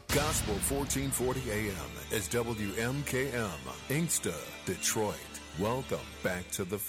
Gospel 1440 AM is WMKM, Inkster, Detroit. Welcome back to the